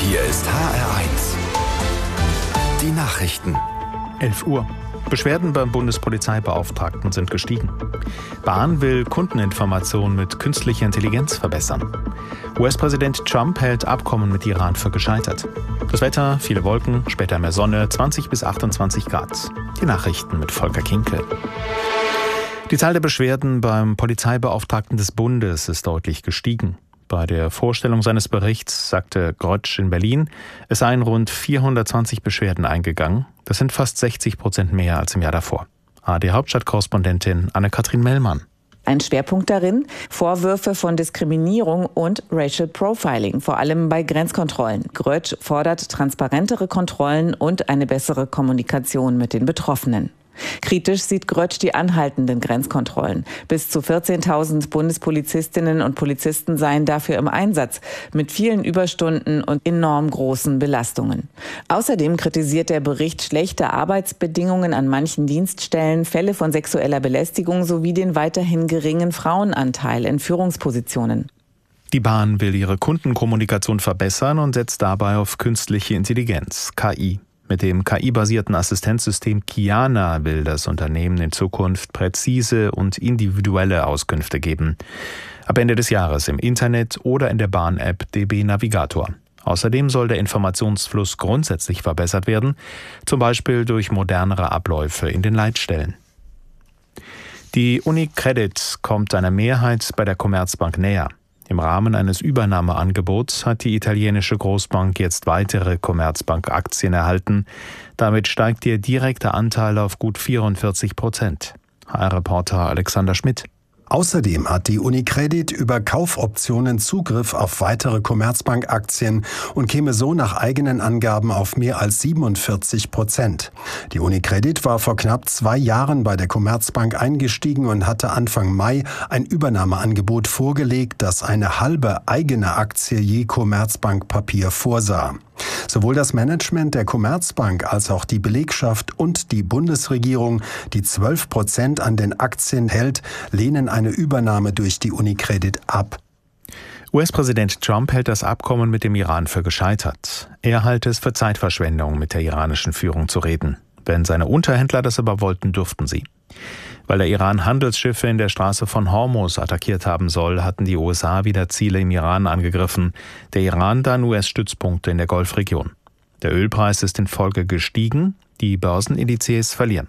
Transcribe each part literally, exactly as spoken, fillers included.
Hier ist H R eins. Die Nachrichten. elf Uhr. Beschwerden beim Bundespolizeibeauftragten sind gestiegen. Bahn will Kundeninformationen mit künstlicher Intelligenz verbessern. U S-Präsident Trump hält Abkommen mit Iran für gescheitert. Das Wetter, viele Wolken, später mehr Sonne, zwanzig bis achtundzwanzig Grad. Die Nachrichten mit Volker Kinkel. Die Zahl der Beschwerden beim Polizeibeauftragten des Bundes ist deutlich gestiegen. Bei der Vorstellung seines Berichts sagte Grötsch in Berlin, es seien rund vierhundertzwanzig Beschwerden eingegangen. Das sind fast sechzig Prozent mehr als im Jahr davor. A R D-Hauptstadtkorrespondentin Anne-Kathrin Mellmann. Ein Schwerpunkt darin, Vorwürfe von Diskriminierung und Racial Profiling, vor allem bei Grenzkontrollen. Grötsch fordert transparentere Kontrollen und eine bessere Kommunikation mit den Betroffenen. Kritisch sieht Grötsch die anhaltenden Grenzkontrollen. Bis zu vierzehntausend Bundespolizistinnen und Polizisten seien dafür im Einsatz, mit vielen Überstunden und enorm großen Belastungen. Außerdem kritisiert der Bericht schlechte Arbeitsbedingungen an manchen Dienststellen, Fälle von sexueller Belästigung sowie den weiterhin geringen Frauenanteil in Führungspositionen. Die Bahn will ihre Kundenkommunikation verbessern und setzt dabei auf künstliche Intelligenz, K I. Mit dem K I-basierten Assistenzsystem Kiana will das Unternehmen in Zukunft präzise und individuelle Auskünfte geben. Ab Ende des Jahres im Internet oder in der Bahn-App D B Navigator. Außerdem soll der Informationsfluss grundsätzlich verbessert werden, zum Beispiel durch modernere Abläufe in den Leitstellen. Die UniCredit kommt einer Mehrheit bei der Commerzbank näher. Im Rahmen eines Übernahmeangebots hat die italienische Großbank jetzt weitere Commerzbank-Aktien erhalten. Damit steigt ihr direkter Anteil auf gut vierundvierzig Prozent. H R-Reporter Alexander Schmidt. Außerdem hat die UniCredit über Kaufoptionen Zugriff auf weitere Commerzbank-Aktien und käme so nach eigenen Angaben auf mehr als siebenundvierzig Prozent. Die UniCredit war vor knapp zwei Jahren bei der Commerzbank eingestiegen und hatte Anfang Mai ein Übernahmeangebot vorgelegt, das eine halbe eigene Aktie je Commerzbank-Papier vorsah. Sowohl das Management der Commerzbank als auch die Belegschaft und die Bundesregierung, die zwölf Prozent an den Aktien hält, lehnen eine Übernahme durch die UniCredit ab. U S-Präsident Trump hält das Abkommen mit dem Iran für gescheitert. Er halte es für Zeitverschwendung, mit der iranischen Führung zu reden. Wenn seine Unterhändler das aber wollten, durften sie. Weil der Iran Handelsschiffe in der Straße von Hormuz attackiert haben soll, hatten die U S A wieder Ziele im Iran angegriffen. Der Iran dann U S-Stützpunkte in der Golfregion. Der Ölpreis ist in Folge gestiegen, die Börsenindizes verlieren.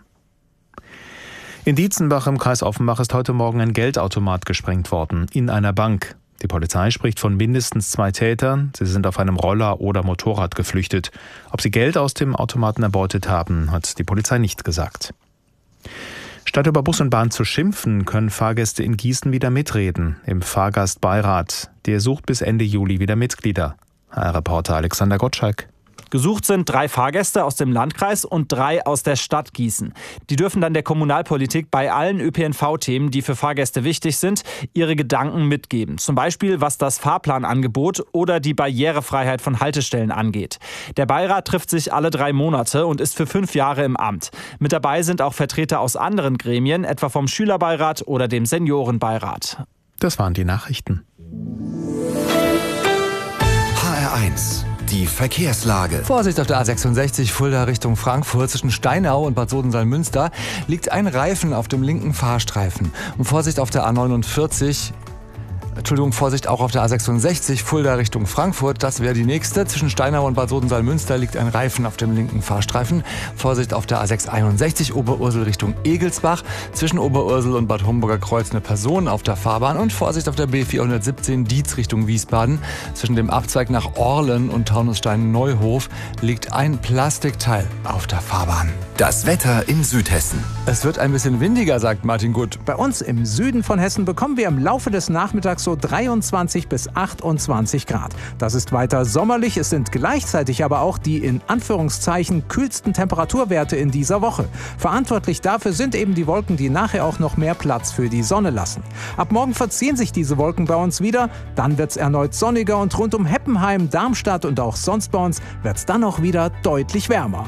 In Dietzenbach im Kreis Offenbach ist heute Morgen ein Geldautomat gesprengt worden, in einer Bank. Die Polizei spricht von mindestens zwei Tätern. Sie sind auf einem Roller oder Motorrad geflüchtet. Ob sie Geld aus dem Automaten erbeutet haben, hat die Polizei nicht gesagt. Statt über Bus und Bahn zu schimpfen, können Fahrgäste in Gießen wieder mitreden. Im Fahrgastbeirat. Der sucht bis Ende Juli wieder Mitglieder. H R-Reporter Alexander Gottschalk. Gesucht sind drei Fahrgäste aus dem Landkreis und drei aus der Stadt Gießen. Die dürfen dann der Kommunalpolitik bei allen Ö P N V-Themen, die für Fahrgäste wichtig sind, ihre Gedanken mitgeben. Zum Beispiel, was das Fahrplanangebot oder die Barrierefreiheit von Haltestellen angeht. Der Beirat trifft sich alle drei Monate und ist für fünf Jahre im Amt. Mit dabei sind auch Vertreter aus anderen Gremien, etwa vom Schülerbeirat oder dem Seniorenbeirat. Das waren die Nachrichten. H R eins. Die Verkehrslage. Vorsicht auf der A sechsundsechzig Fulda Richtung Frankfurt. Zwischen Steinau und Bad Sodensalm-Münster liegt ein Reifen auf dem linken Fahrstreifen. Und Vorsicht auf der A neunundvierzig. Entschuldigung, Vorsicht auch auf der A sechsundsechzig Fulda Richtung Frankfurt. Das wäre die nächste. Zwischen Steinau und Bad Sodensalm-Münster liegt ein Reifen auf dem linken Fahrstreifen. Vorsicht auf der A sechshunderteinundsechzig Oberursel Richtung Egelsbach. Zwischen Oberursel und Bad Homburger Kreuz eine Person auf der Fahrbahn. Und Vorsicht auf der B vierhundertsiebzehn Dietz Richtung Wiesbaden. Zwischen dem Abzweig nach Orlen und Taunusstein-Neuhof liegt ein Plastikteil auf der Fahrbahn. Das Wetter in Südhessen. Es wird ein bisschen windiger, sagt Martin Gutt. Bei uns im Süden von Hessen bekommen wir im Laufe des Nachmittags so dreiundzwanzig bis achtundzwanzig Grad. Das ist weiter sommerlich, es sind gleichzeitig aber auch die in Anführungszeichen kühlsten Temperaturwerte in dieser Woche. Verantwortlich dafür sind eben die Wolken, die nachher auch noch mehr Platz für die Sonne lassen. Ab morgen verziehen sich diese Wolken bei uns wieder, dann wird es erneut sonniger und rund um Heppenheim, Darmstadt und auch sonst bei uns wird es dann auch wieder deutlich wärmer.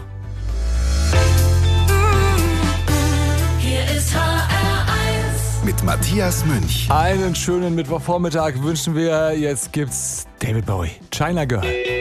Hier ist H R eins. Mit Matthias Münch. Einen schönen Mittwochvormittag wünschen wir. Jetzt gibt's David Bowie, China Girl.